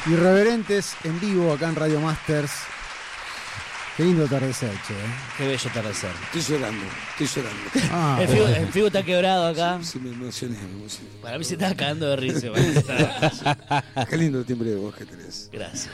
Irreverentes en vivo acá en Radio Masters. Qué lindo atardecer, che. Qué bello atardecer. Estoy llorando. Ah, El Figu está quebrado acá. Sí, me emocioné. Para mí se está cagando de risa. Qué lindo timbre de voz que tenés. Gracias.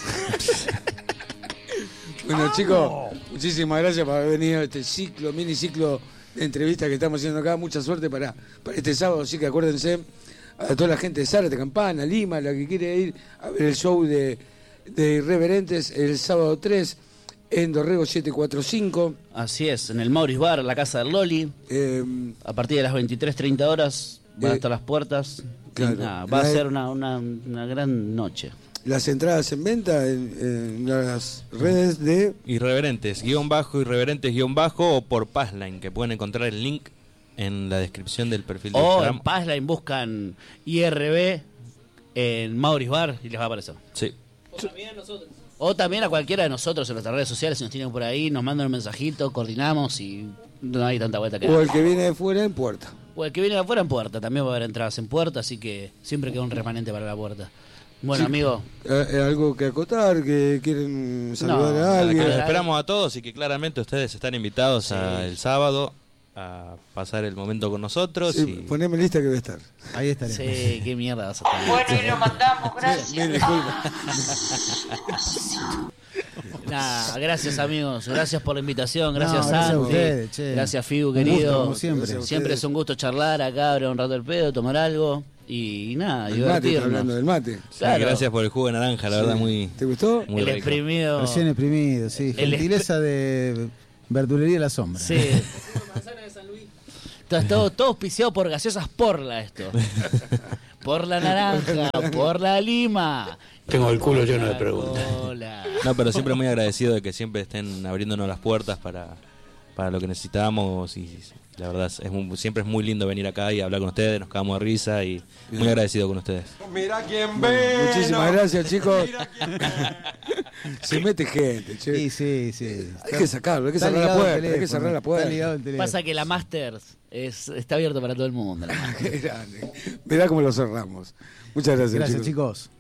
Bueno, chicos, muchísimas gracias por haber venido a este mini ciclo de entrevistas que estamos haciendo acá. Mucha suerte para este sábado, así que acuérdense a toda la gente de Zárate, Campana, Lima, la que quiere ir a ver el show de Irreverentes el sábado 3 en Dorrego 745. Así es, en el Maurice Bar, la casa del Loli. A partir de las 23:30 horas van a estar las puertas. Claro. Va a ser una gran noche. Las entradas en venta en las redes de Irreverentes, irreverentes o por Passline, que pueden encontrar el link en la descripción del perfil de O Instagram. en Passline buscan IRB en Maurice Bar y les va a aparecer. Sí. O también a cualquiera de nosotros en nuestras redes sociales, si nos tienen por ahí, nos mandan un mensajito, coordinamos y no hay tanta vuelta que dar. O el que viene de fuera en puerta. O el que viene de afuera en puerta, también va a haber entradas en puerta, así que siempre queda un remanente para la puerta. Bueno, sí, amigo. ¿Algo que acotar? ¿Que quieren saludar a alguien? Que los esperamos a todos y que claramente ustedes están invitados el sábado a pasar el momento con nosotros. Sí, y... poneme lista que voy a estar. Ahí estaremos. Sí, qué mierda vas a estar. Bueno, y lo mandamos, gracias. Bien, disculpa. Nah, gracias amigos, gracias por la invitación, gracias gracias Santi, a ustedes, che. gracias Figu Un querido, gusto, como siempre. Siempre es un gusto charlar acá, abrir un rato el pedo, tomar algo y nada, El mate, está divertirnos. hablando del mate. Claro. Gracias por el jugo de naranja, la verdad muy... ¿Te gustó? Muy El rico. exprimido. Recién exprimido, sí. Gentileza de Verdulería La Sombra. Sí. Todo auspiciado por gaseosas Porla esto. Por la naranja, por la lima. Tengo el culo lleno de preguntas. No, pero siempre muy agradecido de que siempre estén abriéndonos las puertas para lo que necesitamos y la verdad siempre es muy lindo venir acá y hablar con ustedes, nos cagamos de risa y muy agradecido con ustedes. Mira quién ve. Muchísimas gracias, chicos. Se mete gente, che. Sí. Hay que sacarlo, hay que cerrar la puerta, hay que cerrar la puerta. Pasa que la Masters está abierto para todo el mundo. Qué grande. Mirá cómo lo cerramos. Muchas gracias, Gracias, chicos.